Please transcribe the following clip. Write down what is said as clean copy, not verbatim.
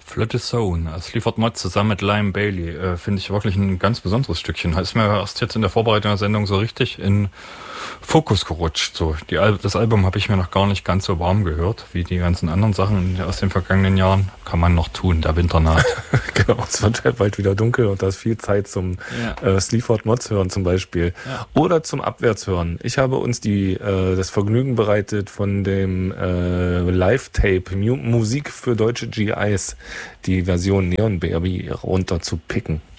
Flotte Zone, also Sleaford Mods zusammen mit Lime Bailey, finde ich wirklich ein ganz besonderes Stückchen. Ist mir erst jetzt in der Vorbereitung der Sendung so richtig in Fokus gerutscht. So, das Album habe ich mir noch gar nicht ganz so warm gehört, wie die ganzen anderen Sachen aus den vergangenen Jahren. Kann man noch tun, der Winter naht. Genau, es wird halt bald wieder dunkel und da ist viel Zeit zum Sleaford Mods hören zum Beispiel. Ja. Oder zum Abwärtshören. Ich habe uns das Vergnügen bereitet, von dem Live-Tape Musik für deutsche GIs die Version Neon Baby runter zu picken.